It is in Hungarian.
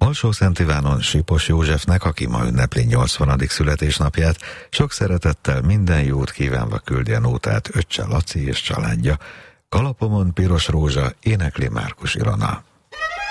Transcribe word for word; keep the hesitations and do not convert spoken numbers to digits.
Alsó-Szent Ivánon Sipos Józsefnek, aki ma ünnepli nyolcvanadik születésnapját, sok szeretettel minden jót kívánva küldi a nótát Öccse Laci és családja. Kalapomon piros rózsa, énekli Márkus Ilona.